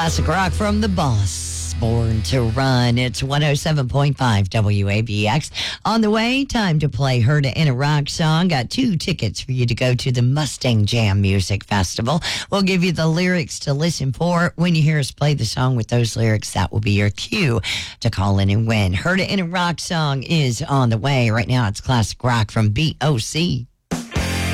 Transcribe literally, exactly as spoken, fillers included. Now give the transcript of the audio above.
Classic rock from the Boss. Born to Run. It's one oh seven point five W A B X. On the way, time to play Heard It in a Rock Song. Got two tickets for you to go to the Mustang Jam Music Festival. We'll give you the lyrics to listen for. When you hear us play the song with those lyrics, that will be your cue to call in and win. Heard It in a Rock Song is on the way. Right now, it's classic rock from B O C.